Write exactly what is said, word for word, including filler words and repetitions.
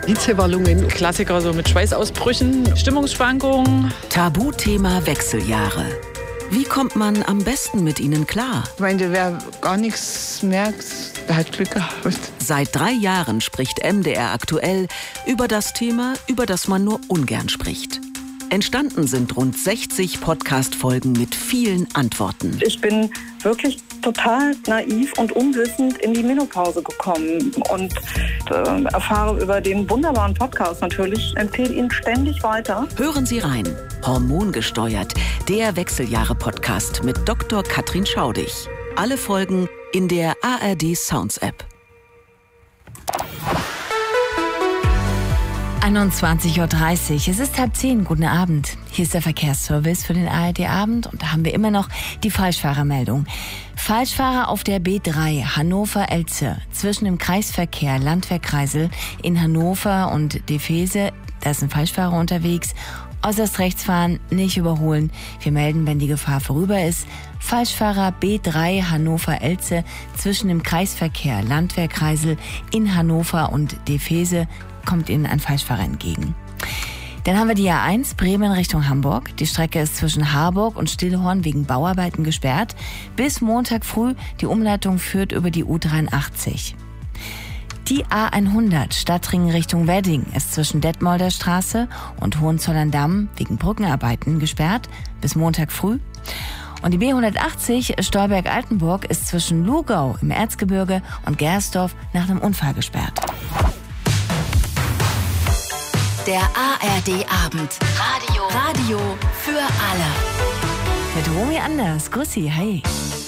Hitzewallungen, Klassiker so mit Schweißausbrüchen, Stimmungsschwankungen. Tabuthema Wechseljahre. Wie kommt man am besten mit ihnen klar? Ich meine, wer gar nichts merkt, der hat Glück gehabt. Seit drei Jahren spricht M D R aktuell über das Thema, über das man nur ungern spricht. Entstanden sind rund sechzig Podcast-Folgen mit vielen Antworten. Ich bin wirklich total naiv und unwissend in die Menopause gekommen und äh, erfahre über den wunderbaren Podcast natürlich, empfehle ihn ständig weiter. Hören Sie rein. Hormongesteuert, der Wechseljahre-Podcast mit Doktor Katrin Schaudig. Alle Folgen in der A R D Sounds App. einundzwanzig Uhr dreißig. Es ist halb zehn. Guten Abend. Hier ist der Verkehrsservice für den A R D Abend und da haben wir immer noch die Falschfahrermeldung. Falschfahrer auf der B drei Hannover-Elze zwischen dem Kreisverkehr Landwehr-Kreisel in Hannover und Defese. Da ist ein Falschfahrer unterwegs. Äußerst rechts fahren, nicht überholen. Wir melden, wenn die Gefahr vorüber ist. Falschfahrer B drei Hannover-Elze zwischen dem Kreisverkehr Landwehr-Kreisel in Hannover und Defese. Kommt Ihnen ein Falschfahrer entgegen. Dann haben wir die A eins Bremen Richtung Hamburg. Die Strecke ist zwischen Harburg und Stillhorn wegen Bauarbeiten gesperrt. Bis Montag früh. Die Umleitung führt über die U dreiundachtzig. Die A hundert Stadtring Richtung Wedding ist zwischen Detmolder Straße und Hohenzollern-Damm wegen Brückenarbeiten gesperrt. Bis Montag früh. Und die B hundertachtzig Stolberg-Altenburg ist zwischen Lugau im Erzgebirge und Gersdorf nach einem Unfall gesperrt. Der A R D Abend. Radio. Radio für alle. Mit Romy Anders. Grüß Sie. Hi.